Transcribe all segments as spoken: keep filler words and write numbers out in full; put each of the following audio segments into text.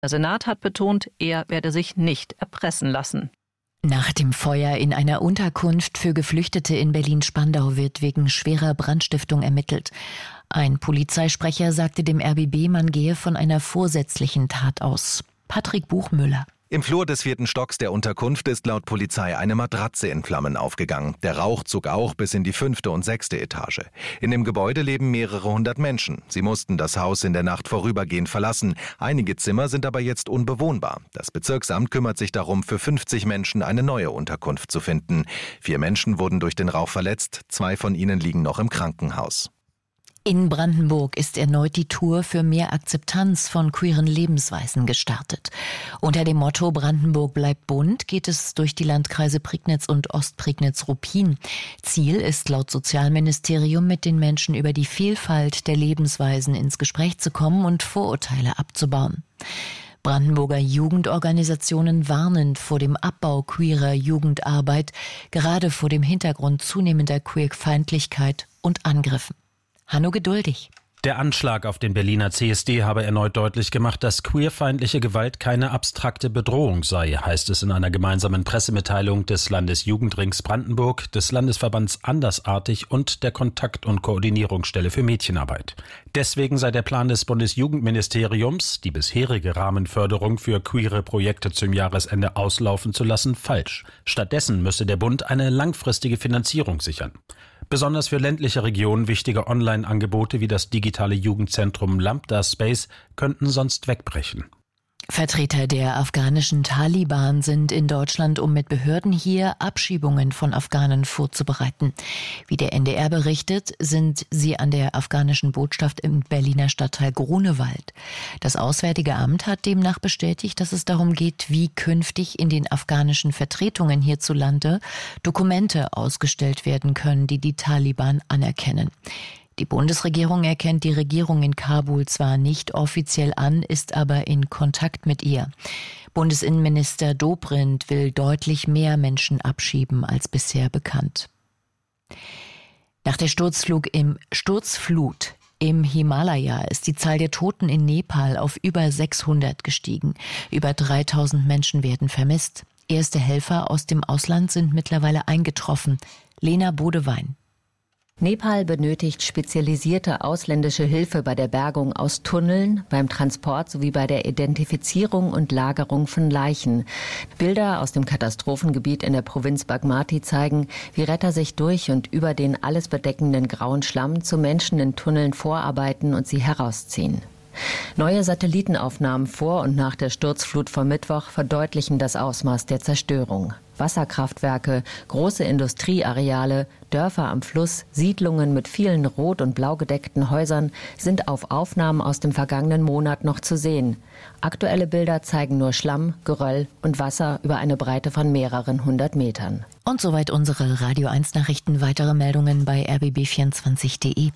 Der Senat hat betont, er werde sich nicht erpressen lassen. Nach dem Feuer in einer Unterkunft für Geflüchtete in Berlin-Spandau wird wegen schwerer Brandstiftung ermittelt. Ein Polizeisprecher sagte dem R B B, man gehe von einer vorsätzlichen Tat aus. Patrick Buchmüller. Im Flur des vierten Stocks der Unterkunft ist laut Polizei eine Matratze in Flammen aufgegangen. Der Rauch zog auch bis in die fünfte und sechste Etage. In dem Gebäude leben mehrere hundert Menschen. Sie mussten das Haus in der Nacht vorübergehend verlassen. Einige Zimmer sind aber jetzt unbewohnbar. Das Bezirksamt kümmert sich darum, für fünfzig Menschen eine neue Unterkunft zu finden. Vier Menschen wurden durch den Rauch verletzt. Zwei von ihnen liegen noch im Krankenhaus. In Brandenburg ist erneut die Tour für mehr Akzeptanz von queeren Lebensweisen gestartet. Unter dem Motto Brandenburg bleibt bunt geht es durch die Landkreise Prignitz und Ostprignitz-Ruppin. Ziel ist laut Sozialministerium, mit den Menschen über die Vielfalt der Lebensweisen ins Gespräch zu kommen und Vorurteile abzubauen. Brandenburger Jugendorganisationen warnen vor dem Abbau queerer Jugendarbeit, gerade vor dem Hintergrund zunehmender Queerfeindlichkeit und Angriffen. Hanno Geduldig. Der Anschlag auf den Berliner C S D habe erneut deutlich gemacht, dass queerfeindliche Gewalt keine abstrakte Bedrohung sei, heißt es in einer gemeinsamen Pressemitteilung des Landesjugendrings Brandenburg, des Landesverbands Andersartig und der Kontakt- und Koordinierungsstelle für Mädchenarbeit. Deswegen sei der Plan des Bundesjugendministeriums, die bisherige Rahmenförderung für queere Projekte zum Jahresende auslaufen zu lassen, falsch. Stattdessen müsse der Bund eine langfristige Finanzierung sichern. Besonders für ländliche Regionen wichtige Online-Angebote wie das digitale Jugendzentrum Lambda Space könnten sonst wegbrechen. Vertreter der afghanischen Taliban sind in Deutschland, um mit Behörden hier Abschiebungen von Afghanen vorzubereiten. Wie der N D R berichtet, sind sie an der afghanischen Botschaft im Berliner Stadtteil Grunewald. Das Auswärtige Amt hat demnach bestätigt, dass es darum geht, wie künftig in den afghanischen Vertretungen hierzulande Dokumente ausgestellt werden können, die die Taliban anerkennen. Die Bundesregierung erkennt die Regierung in Kabul zwar nicht offiziell an, ist aber in Kontakt mit ihr. Bundesinnenminister Dobrindt will deutlich mehr Menschen abschieben als bisher bekannt. Nach der Sturzflug im Sturzflut im Himalaya ist die Zahl der Toten in Nepal auf über sechshundert gestiegen. Über dreitausend Menschen werden vermisst. Erste Helfer aus dem Ausland sind mittlerweile eingetroffen. Lena Bodewein. Nepal benötigt spezialisierte ausländische Hilfe bei der Bergung aus Tunneln, beim Transport sowie bei der Identifizierung und Lagerung von Leichen. Bilder aus dem Katastrophengebiet in der Provinz Bagmati zeigen, wie Retter sich durch und über den alles bedeckenden grauen Schlamm zu Menschen in Tunneln vorarbeiten und sie herausziehen. Neue Satellitenaufnahmen vor und nach der Sturzflut vom Mittwoch verdeutlichen das Ausmaß der Zerstörung. Wasserkraftwerke, große Industrieareale, Dörfer am Fluss, Siedlungen mit vielen rot- und blau gedeckten Häusern sind auf Aufnahmen aus dem vergangenen Monat noch zu sehen. Aktuelle Bilder zeigen nur Schlamm, Geröll und Wasser über eine Breite von mehreren hundert Metern. Und soweit unsere Radio eins Nachrichten. Weitere Meldungen bei r b b vierundzwanzig punkt d e.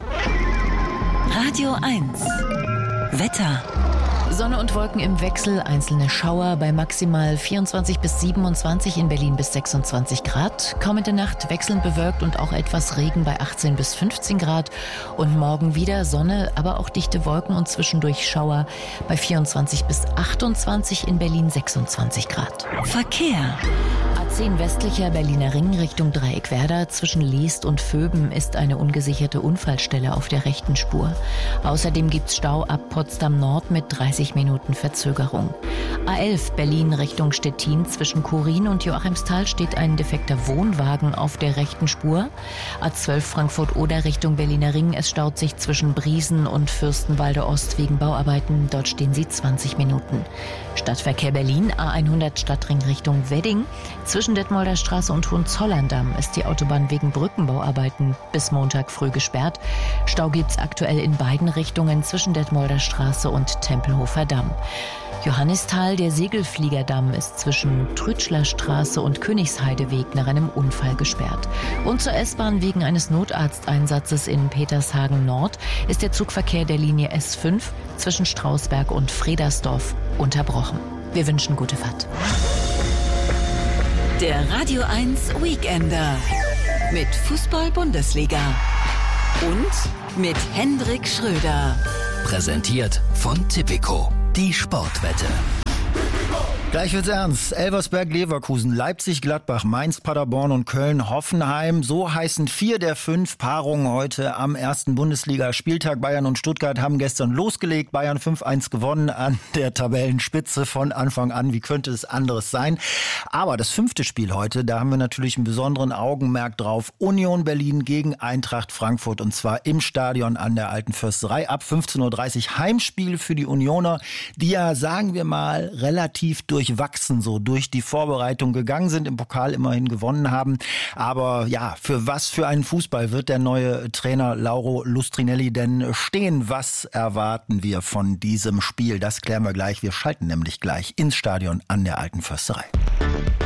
Radio eins Wetter. Sonne und Wolken im Wechsel, einzelne Schauer bei maximal vierundzwanzig bis siebenundzwanzig, in Berlin bis sechsundzwanzig Grad. Kommende Nacht wechselnd bewölkt und auch etwas Regen bei achtzehn bis fünfzehn Grad. Und morgen wieder Sonne, aber auch dichte Wolken und zwischendurch Schauer bei vierundzwanzig bis achtundzwanzig, in Berlin sechsundzwanzig Grad. Verkehr. A zehn westlicher Berliner Ring Richtung Dreieckwerder. Zwischen Leest und Vöben ist eine ungesicherte Unfallstelle auf der rechten Spur. Außerdem gibt's Stau ab Potsdam Nord mit dreißig Minuten Verzögerung. A elf Berlin Richtung Stettin. Zwischen Kurin und Joachimsthal steht ein defekter Wohnwagen auf der rechten Spur. A zwölf Frankfurt-Oder Richtung Berliner Ring. Es staut sich zwischen Briesen und Fürstenwalde Ost wegen Bauarbeiten. Dort stehen sie zwanzig Minuten. Stadtverkehr Berlin. A hundert Stadtring Richtung Wedding. Zwischen Detmolder Straße und Hohenzollern-Damm ist die Autobahn wegen Brückenbauarbeiten bis Montag früh gesperrt. Stau gibt's aktuell in beiden Richtungen zwischen Detmolder Straße und Tempelhofer Damm. Johannisthal, der Segelfliegerdamm, ist zwischen Trütschlerstraße und Königsheideweg nach einem Unfall gesperrt. Und zur S-Bahn wegen eines Notarzteinsatzes in Petershagen Nord ist der Zugverkehr der Linie S fünf zwischen Strausberg und Fredersdorf unterbrochen. Wir wünschen gute Fahrt. Der Radio eins Weekender mit Fußball-Bundesliga und mit Hendrik Schröder. Präsentiert von Tipico. Die Sportwette. Gleich wird's ernst. Elversberg, Leverkusen, Leipzig, Gladbach, Mainz, Paderborn und Köln, Hoffenheim. So heißen vier der fünf Paarungen heute am ersten Bundesliga-Spieltag. Bayern und Stuttgart haben gestern losgelegt. Bayern fünf eins gewonnen an der Tabellenspitze von Anfang an. Wie könnte es anderes sein? Aber das fünfte Spiel heute, da haben wir natürlich einen besonderen Augenmerk drauf. Union Berlin gegen Eintracht Frankfurt und zwar im Stadion an der Alten Försterei. Ab fünfzehn Uhr dreißig Heimspiel für die Unioner, die ja, sagen wir mal, relativ durch durchwachsen so durch die Vorbereitung gegangen sind, im Pokal immerhin gewonnen haben. Aber ja, für was für einen Fußball wird der neue Trainer Lauro Lustrinelli denn stehen? Was erwarten wir von diesem Spiel? Das klären wir gleich. Wir schalten nämlich gleich ins Stadion an der Alten Försterei.